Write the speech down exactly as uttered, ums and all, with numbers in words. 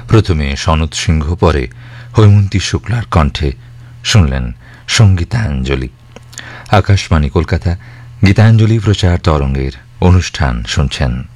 প্রথমে সনৎ সিংহ, পরে হৈমন্তী শুক্লার কণ্ঠে শুনলেন সঙ্গীতাঞ্জলি। আকাশবাণী কলকাতা, গীতাঞ্জলি প্রচার তরঙ্গের অনুষ্ঠান শুনছেন।